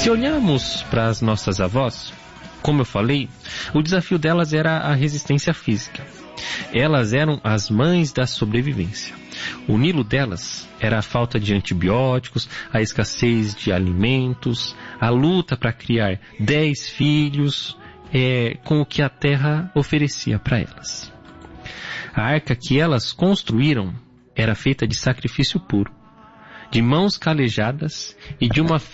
Se olharmos para as nossas avós, como eu falei, o desafio delas era a resistência física. Elas eram as mães da sobrevivência. O Nilo delas era a falta de antibióticos, a escassez de alimentos, a luta para criar 10 filhos, com o que a terra oferecia para elas. A arca que elas construíram era feita de sacrifício puro, de mãos calejadas e de uma